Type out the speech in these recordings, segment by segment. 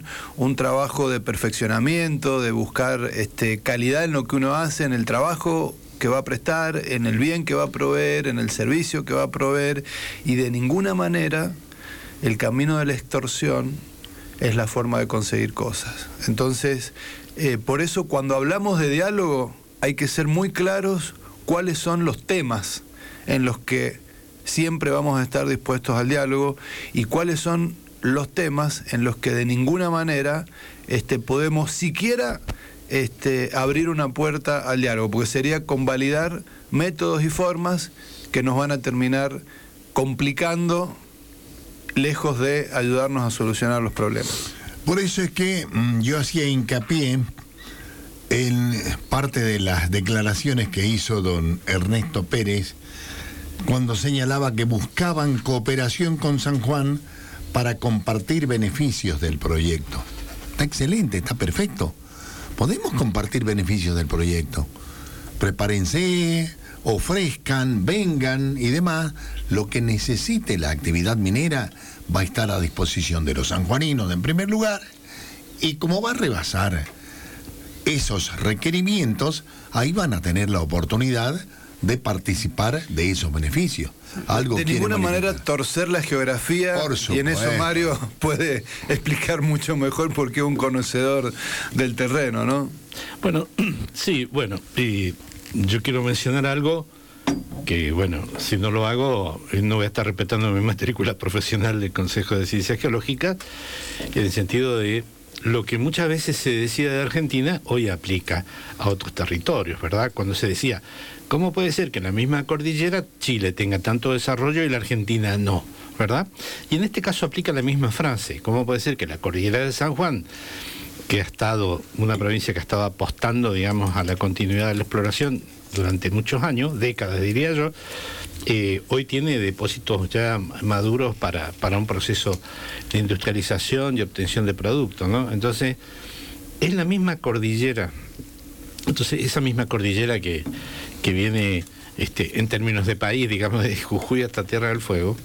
también un trabajo de perfeccionamiento, de buscar calidad en lo que uno hace, en el trabajo que va a prestar, en el bien que va a proveer, en el servicio que va a proveer, y de ninguna manera el camino de la extorsión es la forma de conseguir cosas. Entonces, por eso cuando hablamos de diálogo hay que ser muy claros cuáles son los temas en los que siempre vamos a estar dispuestos al diálogo y cuáles son los temas en los que de ninguna manera podemos siquiera abrir una puerta al diálogo, porque sería convalidar métodos y formas que nos van a terminar complicando lejos de ayudarnos a solucionar los problemas. Por eso es que yo hacía hincapié en parte de las declaraciones que hizo don Ernesto Pérez cuando señalaba que buscaban cooperación con San Juan para compartir beneficios del proyecto. Está excelente, está perfecto. Podemos compartir beneficios del proyecto. Prepárense, ofrezcan, vengan y demás. Lo que necesite la actividad minera va a estar a disposición de los sanjuaninos en primer lugar, y como va a rebasar esos requerimientos, ahí van a tener la oportunidad de participar de esos beneficios. Algo de ninguna manera torcer la geografía, y en eso Mario puede explicar mucho mejor porque es un conocedor del terreno, ¿no? Bueno, sí, bueno, y yo quiero mencionar algo que, bueno, si no lo hago, no voy a estar respetando mi matrícula profesional del Consejo de Ciencias Geológicas, en el sentido de lo que muchas veces se decía de Argentina, hoy aplica a otros territorios, ¿verdad? Cuando se decía, ¿cómo puede ser que en la misma cordillera Chile tenga tanto desarrollo y la Argentina no? ¿Verdad? Y en este caso aplica la misma frase. ¿Cómo puede ser que la cordillera de San Juan, que ha estado, una provincia que ha estado apostando, digamos, a la continuidad de la exploración durante muchos años, décadas diría yo, hoy tiene depósitos ya maduros para un proceso de industrialización y obtención de productos, ¿no? Entonces, es la misma cordillera. Entonces, esa misma cordillera que viene en términos de país, digamos, de Jujuy hasta Tierra del Fuego,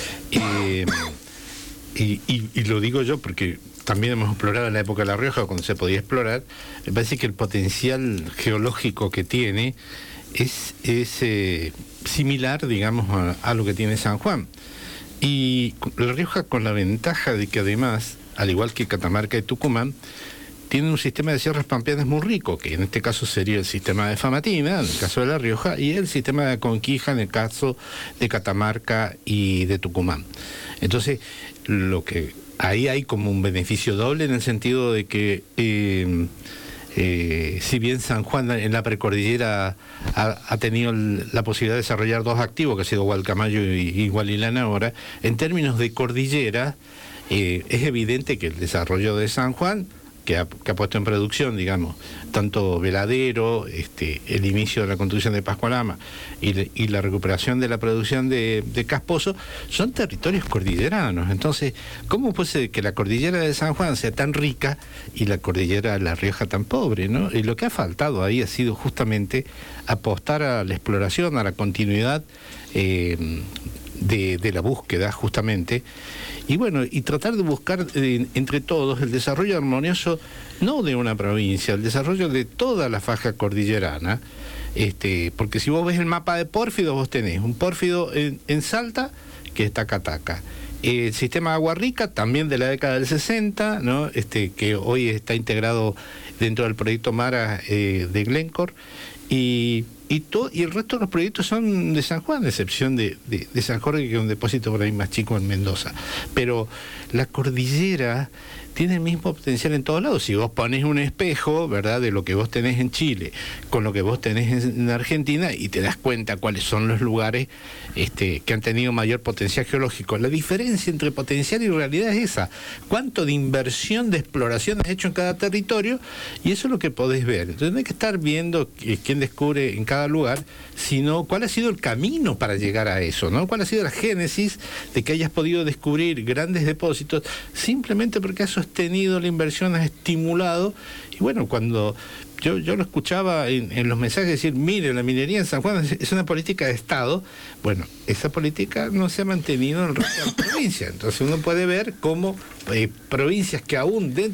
y lo digo yo porque también hemos explorado en la época de La Rioja, cuando se podía explorar. Me parece que el potencial geológico que tiene es similar, digamos, a lo que tiene San Juan. Y La Rioja, con la ventaja de que además, al igual que Catamarca y Tucumán, tienen un sistema de sierras pampeanas muy rico, que en este caso sería el sistema de Famatina, en el caso de La Rioja, y el sistema de Conquija, en el caso de Catamarca y de Tucumán. Entonces, ahí hay como un beneficio doble, en el sentido de que si bien San Juan en la precordillera ha tenido la posibilidad de desarrollar dos activos, que ha sido Gualcamayo y Gualilana ahora, en términos de cordillera, es evidente que el desarrollo de San Juan, que ha puesto en producción, digamos, tanto Veladero, el inicio de la construcción de Pascualama y la recuperación de la producción de Casposo, son territorios cordilleranos. Entonces, ¿cómo puede ser que la cordillera de San Juan sea tan rica y la cordillera de La Rioja tan pobre, ¿no? Y lo que ha faltado ahí ha sido justamente apostar a la exploración, a la continuidad de la búsqueda, justamente, y bueno, y tratar de buscar entre todos el desarrollo armonioso, no de una provincia, el desarrollo de toda la faja cordillerana, porque si vos ves el mapa de pórfido, vos tenés un pórfido en Salta, que es Tacataca. El sistema de Agua Rica, también de la década del 60, ¿no? Que hoy está integrado dentro del proyecto Mara de Glencore, y el resto de los proyectos son de San Juan, a excepción de San Jorge, que es un depósito por ahí más chico en Mendoza. Pero la cordillera tiene el mismo potencial en todos lados. Si vos pones un espejo, ¿verdad?, de lo que vos tenés en Chile con lo que vos tenés en Argentina, y te das cuenta cuáles son los lugares que han tenido mayor potencial geológico. La diferencia entre potencial y realidad es esa. Cuánto de inversión, de exploración has hecho en cada territorio, y eso es lo que podés ver. Entonces no hay que estar viendo quién descubre en cada lugar, sino cuál ha sido el camino para llegar a eso, ¿no? Cuál ha sido la génesis de que hayas podido descubrir grandes depósitos, simplemente porque has sostenido la inversión, has estimulado. Y bueno, cuando yo lo escuchaba en los mensajes decir, mire, la minería en San Juan es una política de Estado. Bueno, esa política no se ha mantenido en el resto de la provincia. Entonces uno puede ver cómo provincias que aún dentro